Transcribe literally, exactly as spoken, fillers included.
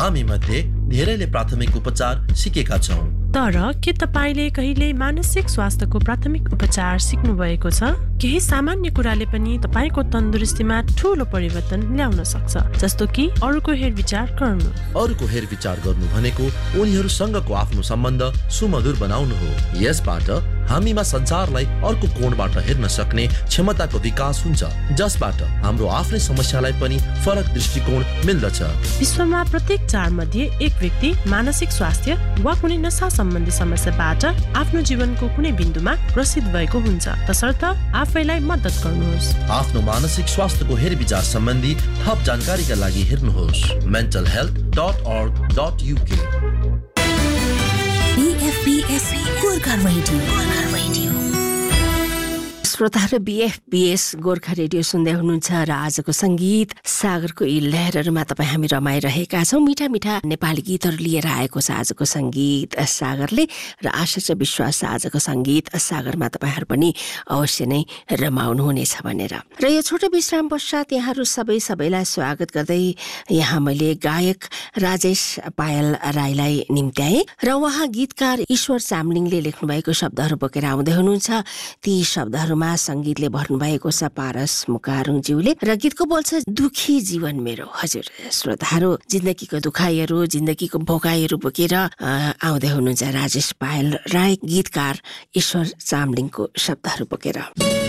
हामी मध्ये धेरैले प्राथमिक उपचार सिकेका छौं, तर के तपाईले कहिले मानसिक स्वास्थ्यको प्राथमिक उपचार सिक्नु भएको छ? केही सामान्य कुराले पनि तपाईको तन्दुरुस्तीमा ठूलो परिवर्तन ल्याउन सक्छ, जस्तो कि अरूको हेरविचार गर्नु। अरूको हेरविचार गर्नु भनेको उनीहरूसँगको आफ्नो सम्बन्ध सुमधुर बनाउनु हो। यसबाट हामीमा संसारलाई अर्को कोणबाट हेर्न सक्ने क्षमताको विकास हुन्छ, जसबाट हाम्रो आफ्नै समस्यालाई पनि फरक दृष्टिकोण मिल्दछ। विश्वमा प्रत्येक चार मध्ये एक व्यक्ति मानसिक स्वास्थ्य वा कुनै नशा सम्बन्धी समस्याबाट आफ्नो जीवनको कुनै बिन्दुमा ग्रसित भएको हुन्छ। तसर्थ आफैलाई मद्दत गर्नुहोस्। आफ्नो मानसिक स्वास्थ्यको हेरविचार सम्बन्धी थप जानकारीका लागि हेर्नुहोस् मेन्टल हेल्थ डट अर्ग dot UK. बीएफबीएस Gorkha radio. श्रोताहरू, बीएफबीएस Gorkha radio सुन्दै हुनुहुन्छ र आजको संगीत सागरको यी लहरहरूमा तपाईँ हामी रमाइरहेका छौँ। मिठा मिठा नेपाली गीतहरू लिएर आएको छ आजको संगीत सागरले, र आशा छ विश्वास आजको संगीत सागरमा तपाईँहरू पनि अवश्य नै रमाउनु हुनेछ भनेर। र यो छोटो विश्राम पश्चात यहाँहरू सबै सबैलाई स्वागत गर्दै यहाँ मैले गायक राजेश पायल राईलाई निम्त्याएँ र उहाँ गीतकार ईश्वर चामलिङले लेख्नुभएको शब्दहरू बोकेर आउँदै हुनुहुन्छ। ती शब्दहरूमा संगीतले भर्नु भएको छ पारस मुकारुङज्यूले, र गीतको बोल छ दुखी जीवन मेरो। हजुर श्रोताहरू, जिन्दगीको दुखाइहरू, जिन्दगीको भोगाइहरू बोकेर आउँदै हुनुहुन्छ राजेश पायल राई, गीतकार ईश्वर चामलिङको शब्दहरू बोकेर।